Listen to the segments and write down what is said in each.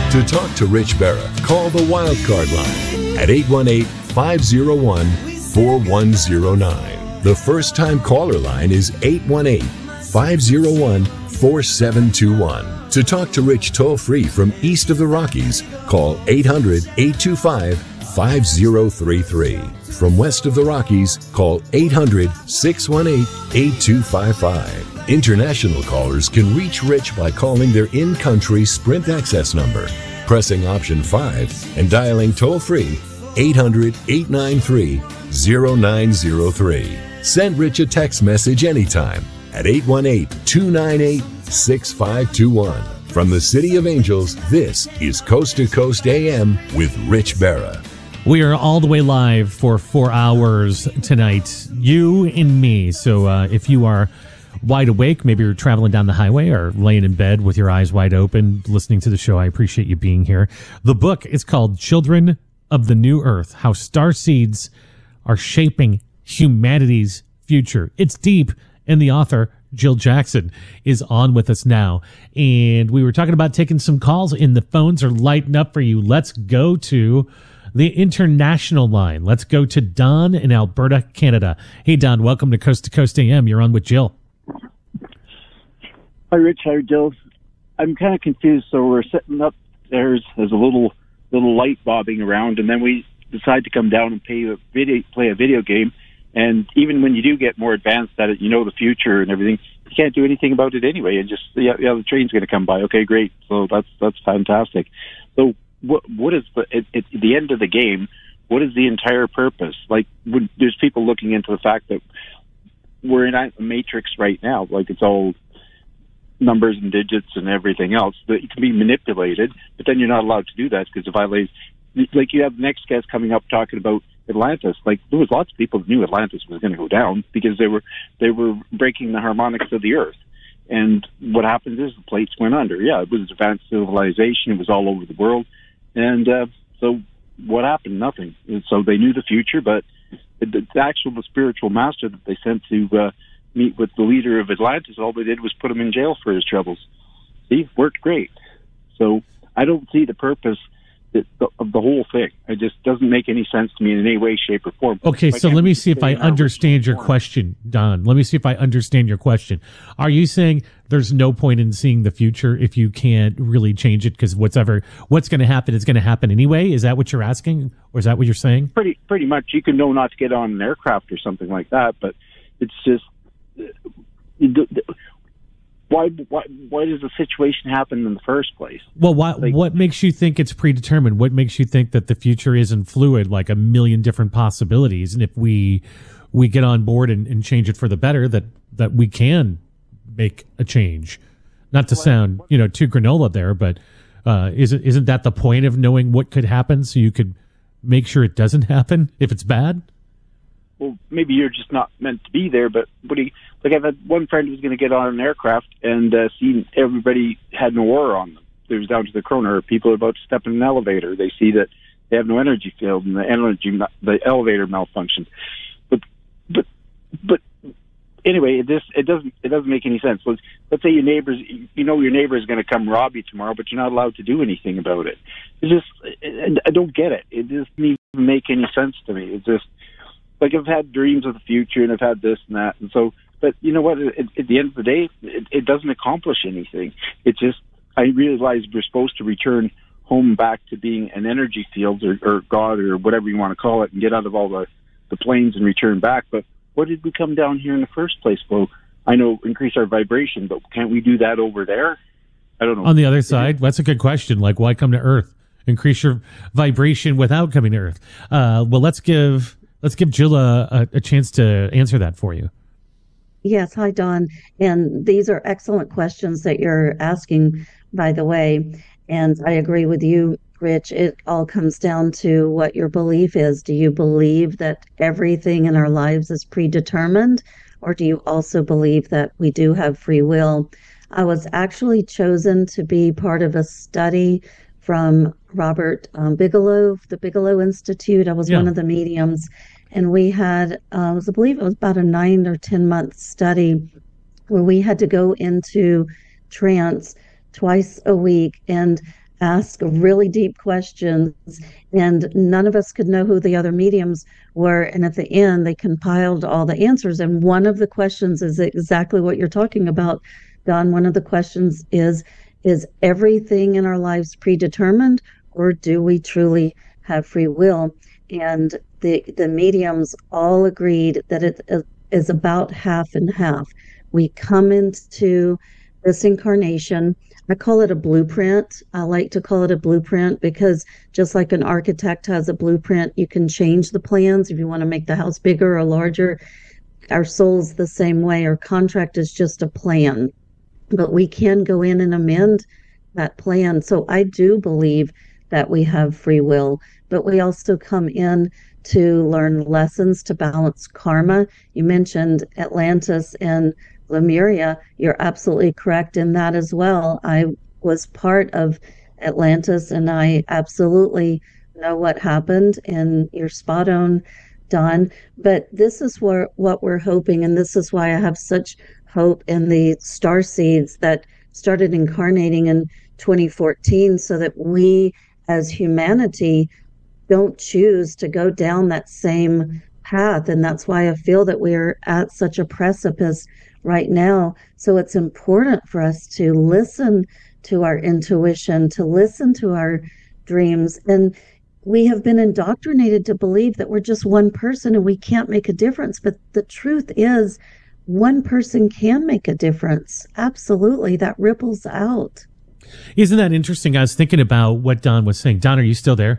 To talk to Rich Berra, call the Wildcard line at 818-501-4109. The first-time caller line is 818-501-4721. To talk to Rich toll-free from east of the Rockies, call 800-825-5033. From west of the Rockies, call 800-618-8255. International callers can reach Rich by calling their in-country Sprint access number, pressing option 5, and dialing toll-free 800-893-0903. Send Rich a text message anytime at 818-298-6521. From the City of Angels, this is Coast to Coast AM with Rich Berra. We are all the way live for 4 hours tonight, you and me. So if you are wide awake, maybe you're traveling down the highway or laying in bed with your eyes wide open, listening to the show, I appreciate you being here. The book is called Children of the New Earth, How Star Seeds Are Shaping Humanity's Future. It's deep, and the author, Jill Jackson, is on with us now. And we were talking about taking some calls, and the phones are lighting up for you. Let's go to the international line. Let's go to Don in Alberta, Canada. Hey, Don, welcome to Coast AM. You're on with Jill. Hi, Rich. Hi, Jill. I'm kind of confused. So we're sitting upstairs. There's a little light bobbing around, and then we decide to come down and play a video game. And even when you do get more advanced at it, you know the future and everything, you can't do anything about it anyway. And just the train's going to come by. Okay, great. So that's fantastic. So what is at the end of the game? What is the entire purpose? Like, there's people looking into the fact that we're in a matrix right now. Like, it's all numbers and digits and everything else that it can be manipulated, but then you're not allowed to do that because it violates. Like, you have the next guest coming up talking about Atlantis. Like, there was lots of people that knew Atlantis was going to go down because they were breaking the harmonics of the Earth. And what happened is the plates went under. Yeah, it was advanced civilization. It was all over the world. And so what happened? Nothing. And so they knew the future, but the spiritual master that they sent to meet with the leader of Atlantis, all they did was put him in jail for his troubles. See, it worked great. So I don't see the purpose of the whole thing. It just doesn't make any sense to me in any way, shape, or form. Okay, so let me see if I understand your question, Don. Let me see if I understand your question. Are you saying there's no point in seeing the future if you can't really change it because what's going to happen is going to happen anyway? Is that what you're asking, or is that what you're saying? Pretty much. You can know not to get on an aircraft or something like that, but it's just why does the situation happen in the first place? Well, what makes you think it's predetermined? What makes you think that the future isn't fluid, like a million different possibilities? And if we get on board and change it for the better, that we can make a change. Not to sound too granola there, but isn't that the point of knowing what could happen so you could make sure it doesn't happen if it's bad? Well, maybe you're just not meant to be there, but I've had one friend who was going to get on an aircraft and seen everybody had an aura on them. It was down to the corner. People are about to step in an elevator. They see that they have no energy field and the elevator malfunctioned. But anyway, it doesn't make any sense. Let's say your neighbor is going to come rob you tomorrow, but you're not allowed to do anything about it. I don't get it. It just doesn't make any sense to me. It's just, like, I've had dreams of the future, and I've had this and that, and so. But you know what? At the end of the day, it doesn't accomplish anything. It's just, I realize we're supposed to return home back to being an energy field or God or whatever you want to call it, and get out of all the planes and return back. But what did we come down here in the first place? Well, I know increase our vibration, but can't we do that over there? I don't know. On the other side, that's a good question. Like, why come to Earth? Increase your vibration without coming to Earth. Well, let's give Jill a chance to answer that for you. Yes. Hi, Don. And these are excellent questions that you're asking, by the way. And I agree with you, Rich. It all comes down to what your belief is. Do you believe that everything in our lives is predetermined? Or do you also believe that we do have free will? I was actually chosen to be part of a study from Robert Bigelow, the Bigelow Institute. I was one of the mediums. And we had, I believe it was about a 9 or 10 month study where we had to go into trance twice a week. And ask really deep questions, and none of us could know who the other mediums were. And at the end, they compiled all the answers. And one of the questions is exactly what you're talking about, Don. One of the questions is everything in our lives predetermined, or do we truly have free will? And the mediums all agreed that it is about half and half. We come into this incarnation. I call it a blueprint. I like to call it a blueprint because just like an architect has a blueprint, you can change the plans if you want to make the house bigger or larger. Our soul's the same way. Our contract is just a plan, but we can go in and amend that plan. So I do believe that we have free will, but we also come in to learn lessons to balance karma. You mentioned Atlantis and Lemuria. You're absolutely correct in that as well. I was part of Atlantis, and I absolutely know what happened, and you're spot on, Don. But this is what we're hoping, and this is why I have such hope in the star seeds that started incarnating in 2014, so that we as humanity don't choose to go down that same path. And that's why I feel that we're at such a precipice right now. So it's important for us to listen to our intuition, to listen to our dreams. And we have been indoctrinated to believe that we're just one person and we can't make a difference. But the truth is, one person can make a difference. Absolutely. That ripples out. Isn't that interesting? I was thinking about what Don was saying. Don, are you still there?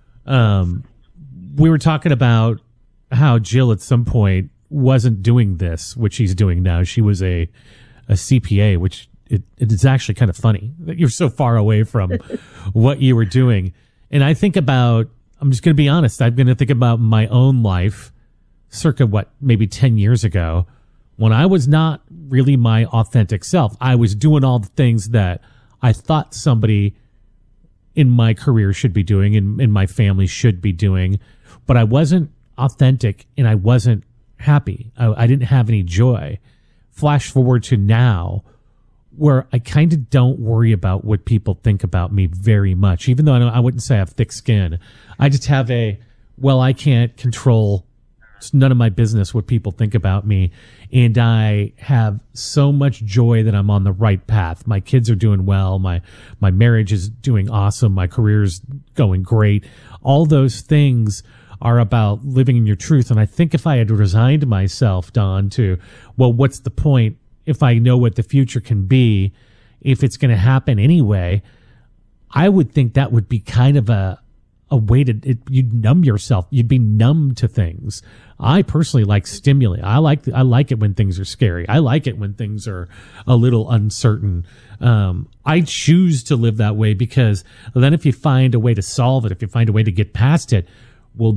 We were talking about how Jill at some point wasn't doing this, which she's doing now. She was a CPA, which it is actually kind of funny that you're so far away from what you were doing. And I think about, I'm just going to be honest, I'm going to think about my own life circa maybe 10 years ago, when I was not really my authentic self. I was doing all the things that I thought somebody in my career should be doing and in my family should be doing, but I wasn't authentic and I wasn't happy. I didn't have any joy. Flash forward to now, where I kind of don't worry about what people think about me very much, even though I wouldn't say I have thick skin. I just have I can't control, it's none of my business what people think about me. And I have so much joy that I'm on the right path. My kids are doing well. My marriage is doing awesome. My career's going great. All those things are about living in your truth. And I think if I had resigned myself, Don, to, well, what's the point if I know what the future can be, if it's going to happen anyway, I would think that would be kind of a way to, you'd numb yourself. You'd be numb to things. I personally like stimuli. I like it when things are scary. I like it when things are a little uncertain. I choose to live that way because then if you find a way to solve it, if you find a way to get past it, well,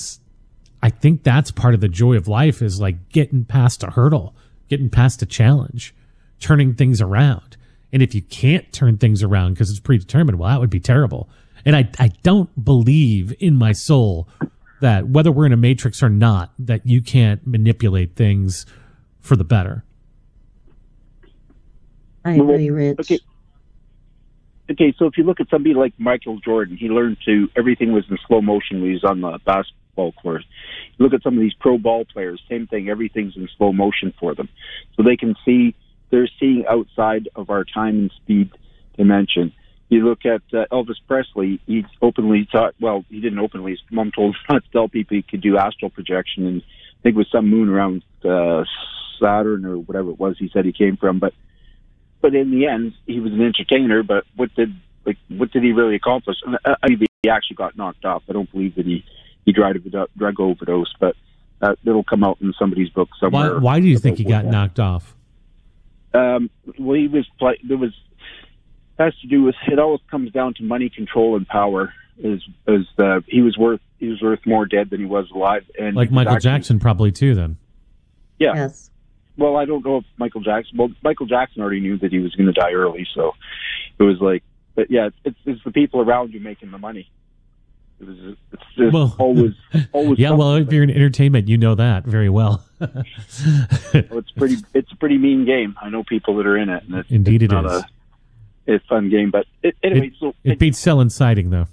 I think that's part of the joy of life, is like getting past a hurdle, getting past a challenge, turning things around. And if you can't turn things around because it's predetermined, well, that would be terrible. And I don't believe in my soul that whether we're in a matrix or not, that you can't manipulate things for the better. I agree, Rich. Okay, so if you look at somebody like Michael Jordan, he learned everything was in slow motion when he was on the basketball court. You look at some of these pro ball players, same thing, everything's in slow motion for them. So they're seeing outside of our time and speed dimension. You look at Elvis Presley, he openly taught, well, he didn't openly, his mom told him not to tell people he could do astral projection, and I think it was some moon around Saturn or whatever it was he said he came from, but in the end, he was an entertainer, but what did he really accomplish? I mean, he actually got knocked off. I don't believe that he died of a drug overdose, but it'll come out in somebody's book somewhere. Why do you think he got knocked off? Well, has to do with, it always comes down to money, control, and power. He was worth more dead than he was alive, and like Michael Jackson probably too. Then, yeah. Yes. Well, I don't know if Michael Jackson already knew that he was going to die early, so it was like, but yeah, it's the people around you making the money. Always. Yeah, well, if you're in entertainment, you know that very well. It's a pretty mean game. I know people that are in it. And Indeed, it is. a fun game. But anyway, it beats selling siding, though.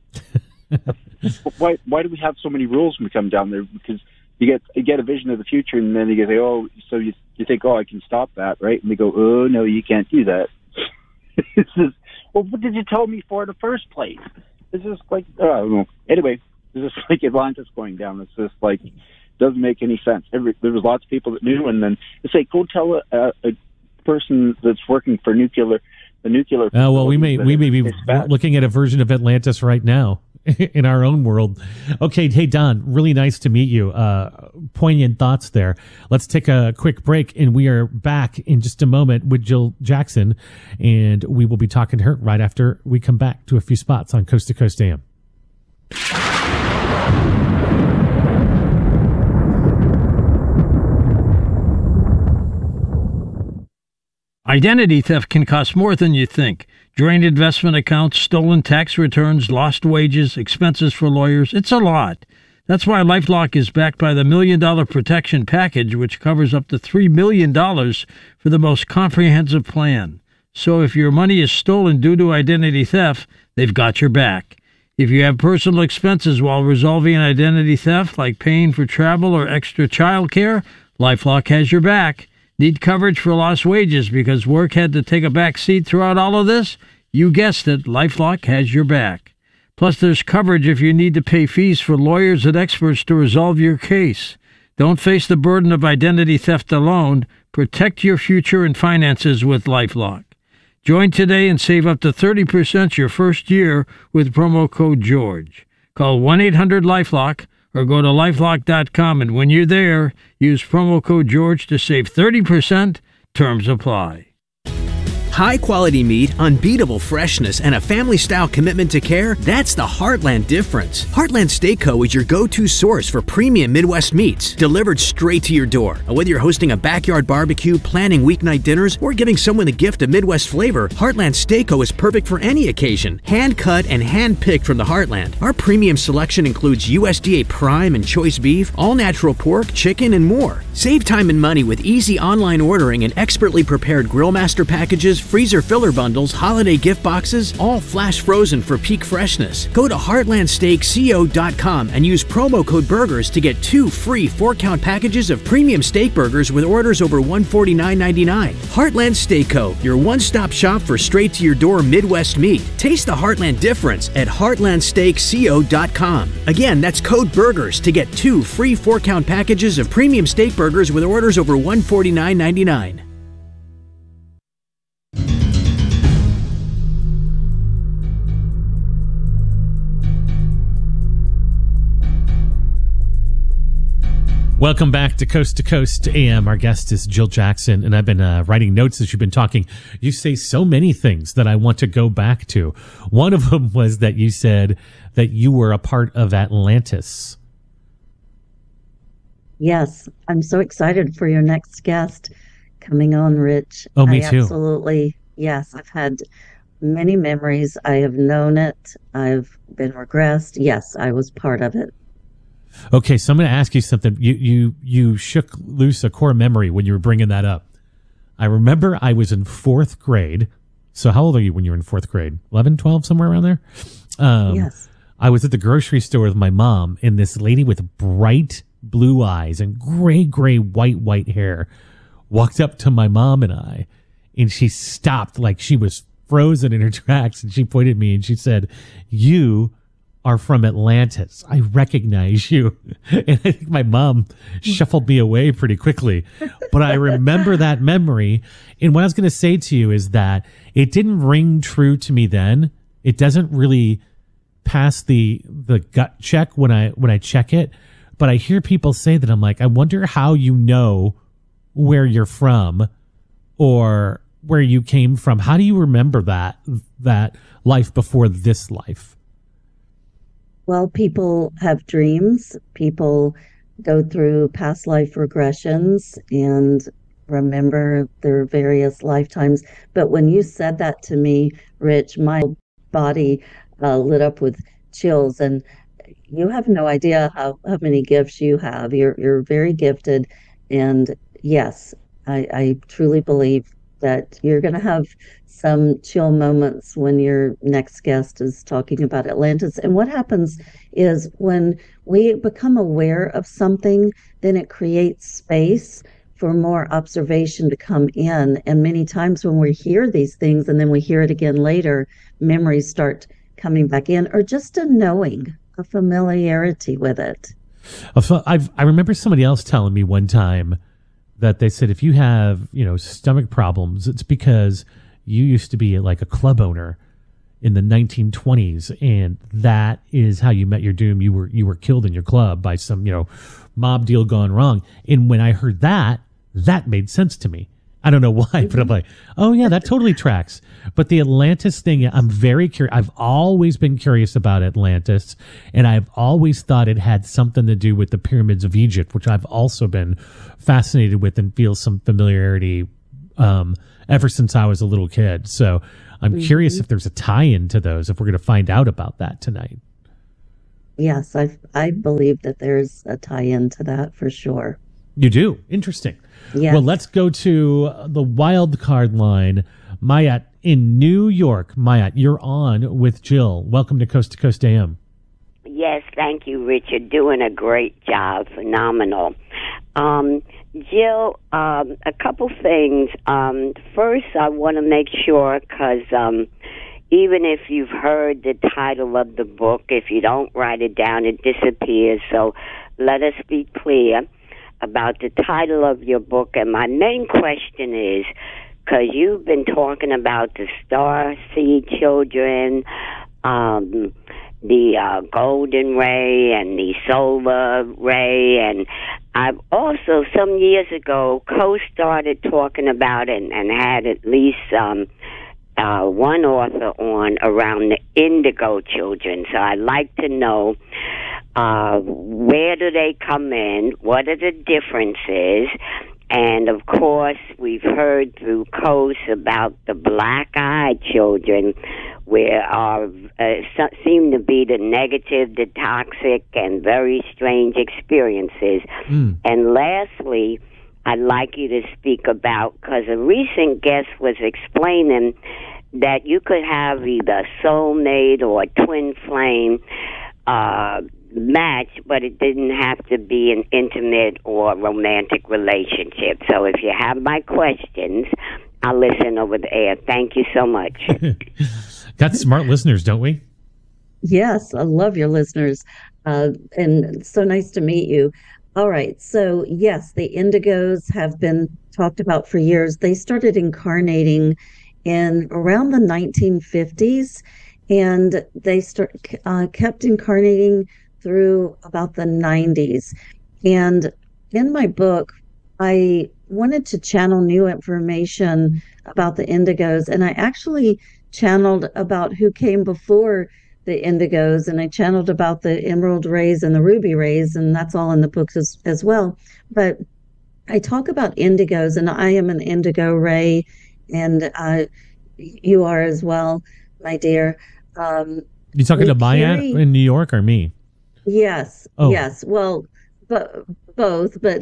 why do we have so many rules when we come down there? Because you get a vision of the future, and then you say, oh, so you think, oh, I can stop that, right? And they go, oh, no, you can't do that. It's just, well, what did you tell me for in the first place? It's just like, I don't know. Anyway, it's just like Atlantis going down. It's just like, doesn't make any sense. There was lots of people that knew, and then they say, go tell a person that's working for the nuclear. Well, we may be looking at a version of Atlantis right now in our own world. Okay, hey Don, really nice to meet you. Poignant thoughts there. Let's take a quick break, and we are back in just a moment with Jill Jackson, and we will be talking to her right after we come back to a few spots on Coast to Coast AM. Identity theft can cost more than you think. Drained investment accounts, stolen tax returns, lost wages, expenses for lawyers. It's a lot. That's why LifeLock is backed by the $1 Million Protection Package, which covers up to $3 million for the most comprehensive plan. So if your money is stolen due to identity theft, they've got your back. If you have personal expenses while resolving identity theft, like paying for travel or extra child care, LifeLock has your back. Need coverage for lost wages because work had to take a back seat throughout all of this? You guessed it, LifeLock has your back. Plus, there's coverage if you need to pay fees for lawyers and experts to resolve your case. Don't face the burden of identity theft alone. Protect your future and finances with LifeLock. Join today and save up to 30% your first year with promo code GEORGE. Call 1-800-LifeLock or go to lifelock.com, and when you're there, use promo code GEORGE to save 30%. Terms apply. High-quality meat, unbeatable freshness, and a family-style commitment to care, that's the Heartland difference. Heartland Steak Co. is your go-to source for premium Midwest meats, delivered straight to your door. Whether you're hosting a backyard barbecue, planning weeknight dinners, or giving someone the gift of Midwest flavor, Heartland Steak Co. is perfect for any occasion. Hand-cut and hand-picked from the Heartland. Our premium selection includes USDA Prime and Choice Beef, all-natural pork, chicken, and more. Save time and money with easy online ordering and expertly prepared Grill Master packages, freezer filler bundles, holiday gift boxes, all flash frozen for peak freshness. Go to heartlandsteakco.com and use promo code BURGERS to get 2 free 4-count packages of premium steak burgers with orders over $149.99. Heartland Steak Co., your one-stop shop for straight-to-your-door Midwest meat. Taste the Heartland difference at heartlandsteakco.com. Again, that's code BURGERS to get 2 free 4-count packages of premium steak burgers with orders over $149.99. Welcome back to Coast AM. Our guest is Jill Jackson, and I've been writing notes as you've been talking. You say so many things that I want to go back to. One of them was that you said that you were a part of Atlantis. Yes, I'm so excited for your next guest coming on, Rich. Oh, me too. Absolutely. Yes, I've had many memories. I have known it. I've been regressed. Yes, I was part of it. Okay, so I'm going to ask you something. You shook loose a core memory when you were bringing that up. I remember I was in 4th grade. So how old are you when you were in 4th grade? 11, 12, somewhere around there? Yes. I was at the grocery store with my mom, and this lady with bright blue eyes and gray, white hair walked up to my mom and I, and she stopped like she was frozen in her tracks, and she pointed at me and she said, "You are from Atlantis. I recognize you." And I think my mom shuffled me away pretty quickly. But I remember that memory. And what I was going to say to you is that it didn't ring true to me then. It doesn't really pass the gut check when I check it. But I hear people say that. I'm like, I wonder how you know where you're from or where you came from. How do you remember that life before this life? Well, people have dreams. People go through past life regressions and remember their various lifetimes. But when you said that to me, Rich, my body lit up with chills. And you have no idea how many gifts you have. You're very gifted. And yes, I truly believe that you're going to have some chill moments when your next guest is talking about Atlantis. And what happens is when we become aware of something, then it creates space for more observation to come in. And many times when we hear these things and then we hear it again later, memories start coming back in, or just a knowing, a familiarity with it. I remember somebody else telling me one time that they said if you have, stomach problems, it's because you used to be like a club owner in the 1920s, and that is how you met your doom. You were killed in your club by some, mob deal gone wrong. And when I heard that made sense to me. I don't know why, but I'm like, oh yeah, that totally tracks. But the Atlantis thing, I'm very curious. I've always been curious about Atlantis, and I've always thought it had something to do with the pyramids of Egypt, which I've also been fascinated with and feel some familiarity ever since I was a little kid. So I'm curious if there's a tie-in to those, if we're going to find out about that tonight. Yes, I believe that there's a tie-in to that for sure. You do? Interesting. Yes. Well, let's go to the wild card line. Mayat in New York. Mayat, you're on with Jill. Welcome to Coast AM. Yes, thank you, Richard. Doing a great job. Phenomenal. Jill, a couple things. First, I want to make sure, because even if you've heard the title of the book, if you don't write it down, it disappears. So let us be clear about the title of your book. And my main question is, because you've been talking about the star seed children, the golden ray and the solar ray, and I've also, some years ago, co-started talking about it and had at least one author on around the indigo children. So I'd like to know where do they come in, what are the differences, and of course we've heard through Coast about the black-eyed children, where seem to be the negative, the toxic, and very strange experiences. And lastly, I'd like you to speak about, because a recent guest was explaining that you could have either soulmate or a twin flame match, but it didn't have to be an intimate or romantic relationship. So if you have my questions, I'll listen over the air. Thank you so much. Got smart listeners, don't we? Yes, I love your listeners. And so nice to meet you. All right. So, yes, the indigos have been talked about for years. They started incarnating in around the 1950s, and they kept incarnating through about the 90s. And in my book, I wanted to channel new information about the indigos, and I actually channeled about who came before the indigos, and I channeled about the emerald rays and the ruby rays, and that's all in the books as well. But I talk about indigos, and I am an indigo ray, and you are as well, my dear. You talking to Maya in New York or me? Yes. Oh. Yes. Well, both, but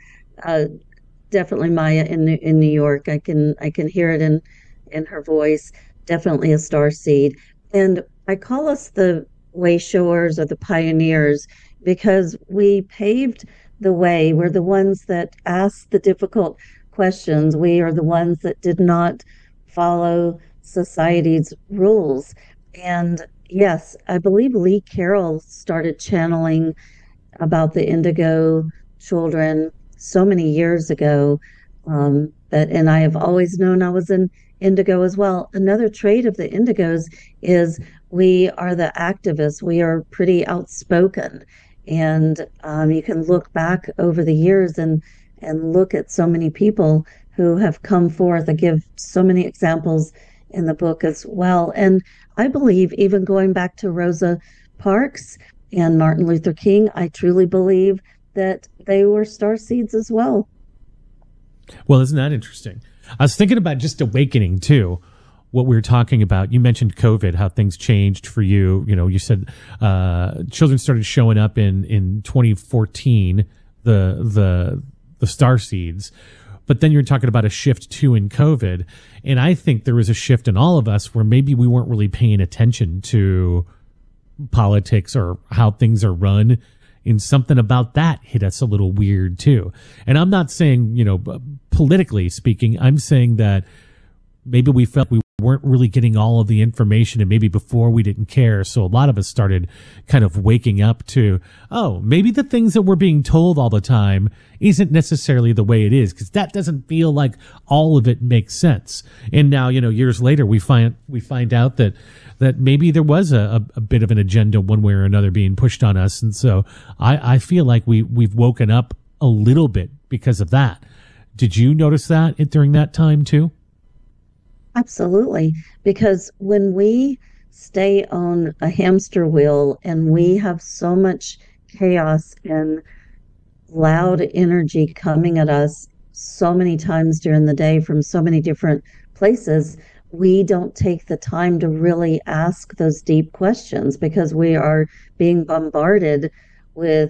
definitely Maya in New York. I can hear it in her voice. Definitely a star seed. And I call us the way showers or the pioneers because we paved the way. We're the ones that asked the difficult questions. We are the ones that did not follow society's rules. And yes, I believe Lee Carroll started channeling about the indigo children so many years ago. And I have always known I was an indigo as well. Another trait of the indigos is we are the activists. We are pretty outspoken. And you can look back over the years and look at so many people who have come forth. I give so many examples in the book as well. And I believe even going back to Rosa Parks and Martin Luther King, I truly believe that they were star seeds as well. Well, isn't that interesting? I was thinking about just awakening too, what we were talking about. You mentioned COVID, how things changed for you. You know, you said children started showing up in 2014, the star seeds. But then you're talking about a shift too in COVID. And I think there was a shift in all of us where maybe we weren't really paying attention to politics or how things are run. And something about that hit us a little weird too. And I'm not saying, politically speaking, I'm saying that maybe we felt we weren't really getting all of the information, and maybe before we didn't care. So a lot of us started kind of waking up to, oh, maybe the things that we're being told all the time isn't necessarily the way it is, because that doesn't feel like all of it makes sense. And now, years later, we find out that maybe there was a bit of an agenda one way or another being pushed on us. And so I feel like we've woken up a little bit because of that. Did you notice that during that time too? Absolutely. Because when we stay on a hamster wheel and we have so much chaos and loud energy coming at us so many times during the day from so many different places, we don't take the time to really ask those deep questions because we are being bombarded with